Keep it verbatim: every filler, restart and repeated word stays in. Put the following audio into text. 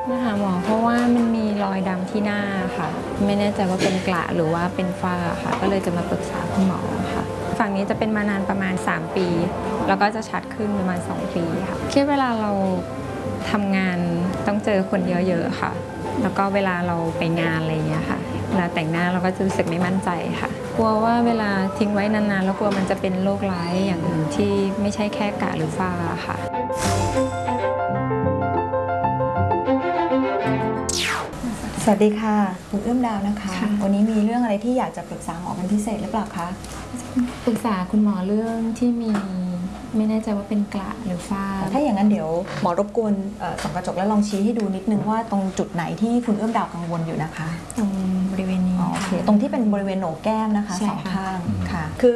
มาหาหมอเพราะว่ามันมีรอยดำที่หน้าค่ะไม่แน่ใจว่าเป็นกระหรือว่าเป็นฝ้าค่ะก็เลยจะมาปรึกษาคุณหมอค่ะฝั่งนี้จะเป็นมานานประมาณสามปีแล้วก็จะชัดขึ้นประมาณสองปีค่ะคิดเวลาเราทำงานต้องเจอคนเยอะๆค่ะแล้วก็เวลาเราไปงานอะไรอย่างเงี้ยค่ะเวลาแต่งหน้าเราก็จะรู้สึกไม่มั่นใจค่ะกลัวว่าเวลาทิ้งไว้นานๆแล้วกลัวมันจะเป็นโรคร้ายอย่างอื่นที่ไม่ใช่แค่กระหรือฝ้าค่ะสวัสดีค่ะคุณเอื้อมดาวนะคะวันนี้มีเรื่องอะไรที่อยากจะปรึกษาหมอเป็นพิเศษหรือเปล่าคะปรึกษาคุณหมอเรื่องที่มีไม่แน่ใจว่าเป็นกระหรือฝ้าถ้าอย่างนั้นเดี๋ยวหมอรบกวนส่องกระจกแล้วลองชี้ให้ดูนิดนึงว่าตรงจุดไหนที่คุณเอื้อมดาวกังวลอยู่นะคะตรงบริเวณนี้โอเคตรงที่เป็นบริเวณโหนกแก้มนะคะสองข้างค่ะคือ